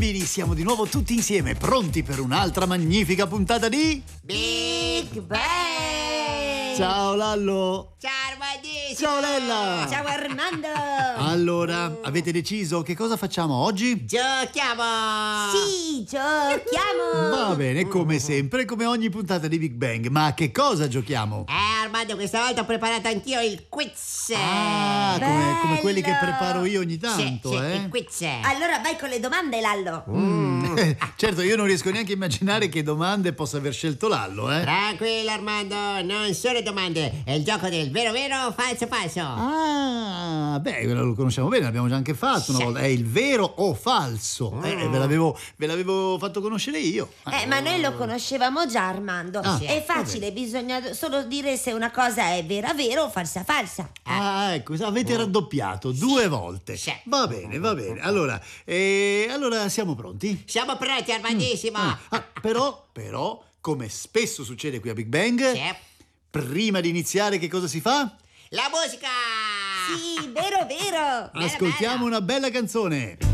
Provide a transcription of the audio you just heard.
Bini, siamo di nuovo tutti insieme, pronti per un'altra magnifica puntata di Big Bang! Ciao Lallo! Ciao Armandissimo! Ciao Lella! Ciao Armando! Allora, avete deciso che cosa facciamo oggi? Giochiamo! Sì, giochiamo! Va bene, come sempre, come ogni puntata di Big Bang, ma a che cosa giochiamo? Armando, questa volta ho preparato anch'io il quiz! Ah, come quelli che bello! preparo io ogni tanto, sì, eh? il quiz! Allora vai con le domande, Lallo. Certo, io non riesco neanche a immaginare che domande possa aver scelto Lallo, eh? Tranquillo Armando, non sono domande, è il gioco del vero vero, falso falso! Ah, beh, lo conosciamo bene, l'abbiamo già anche fatto una Sì. volta. È il vero o falso? Ve l'avevo fatto conoscere io. Ma noi lo conoscevamo già, Armando. Ah, È facile, bisogna solo dire se una cosa è vera o falsa falsa. Ah, ecco, avete raddoppiato 2 volte. Sì. Va bene, va bene. Allora siamo pronti? Siamo pronti Armandissimo! Però, come spesso succede qui a Big Bang, Sì. prima di iniziare che cosa si fa? La musica! Sì, vero. Ascoltiamo una bella canzone.